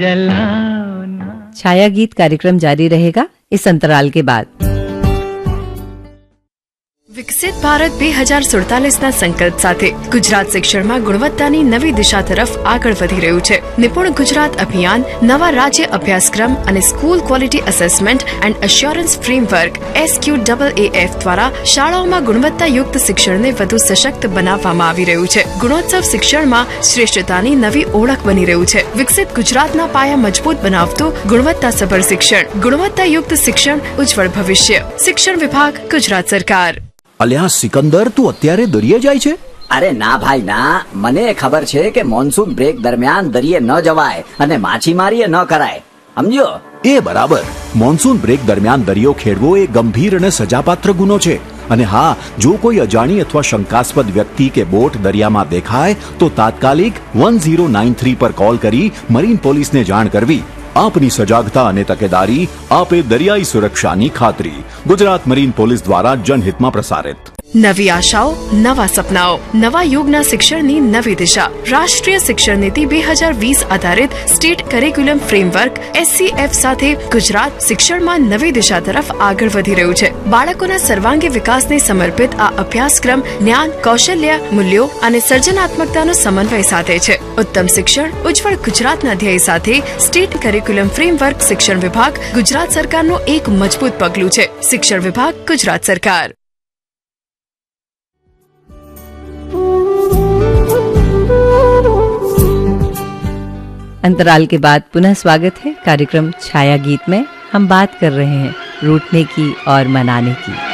छाया गीत कार्यक्रम जारी रहेगा इस अंतराल के बाद। વિકસિત ભારત 2047ના સંકલ્પ સાથે ગુજરાત શિક્ષણમાં ગુણવત્તાની નવી દિશા તરફ આગળ વધી રહ્યું છે. નિપુણ ગુજરાત અભિયાન નવા રાજ્ય અભ્યાસક્રમ અને school quality assessment and assurance framework SQAAF દ્વારા શાળાઓમાં ગુણવત્તાયુક્ત શિક્ષણને વધુ સશક્ત બનાવવામાં આવી રહ્યું છે. ગુણોત્સવ શિક્ષણમાં શ્રેષ્ઠતાની નવી ઓળખ બની રહ્યું છે. વિકસિત ગુજરાતના પાયા મજબૂત બનાવતું ગુણવત્તાસભર શિક્ષણ, ગુણવત્તાયુક્ત શિક્ષણ, ઉજ્જવળ ભવિષ્ય. શિક્ષણ વિભાગ, ગુજરાત સરકાર. અલ્યા સિકંદર, તું અત્યારે દરિયે જાય છે? અરે ના ભાઈ ના, મને ખબર છે કે મોન્સૂન બ્રેક દરમિયાન દરિયે ન જવાય અને માછીમારી ન કરાય, સમજ્યો? એ બરાબર. મોન્સૂન બ્રેક દરમિયાન દરિયો ખેડવો એ ગંભીર અને સજાપાત્ર ગુનો છે. અને હા, જો કોઈ અજાણી અથવા શંકાસ્પદ વ્યક્તિ કે બોટ દરિયામાં દેખાય તો તાત્કાલિક 1093 પર કોલ કરી મરીન પોલીસને જાણ કરવી. આપની સજાગતા અને તકેદારી આપે દરિયાઈ સુરક્ષાની ખાતરી. ગુજરાત મરીન પોલીસ દ્વારા જનહિતમાં પ્રસારિત. નવી આશાઓ, નવા સપનાઓ, નવા યુગના શિક્ષણની નવી દિશા. રાષ્ટ્રીય શિક્ષણ નીતિ 2020 આધારિત સ્ટેટ કરિક્યુલમ ફ્રેમવર્ક SCF સાથે ગુજરાત શિક્ષણમાં નવી દિશા તરફ આગળ વધી રહ્યું છે. બાળકોના સર્વાંગી વિકાસને સમર્પિત આ અભ્યાસક્રમ જ્ઞાન, કૌશલ્ય, મૂલ્યો અને સર્જનાત્મકતાનો સમન્વય સાથે છે. ઉત્તમ શિક્ષણ, ઉજ્જવળ ગુજરાતના ધ્યેય સાથે સ્ટેટ કરિક્યુલમ ફ્રેમવર્ક શિક્ષણ વિભાગ ગુજરાત સરકારનું એક મજબૂત પગલું છે. શિક્ષણ વિભાગ, ગુજરાત સરકાર. अंतराल के बाद पुनः स्वागत है कार्यक्रम छाया गीत में। हम बात कर रहे हैं रूठने की और मनाने की।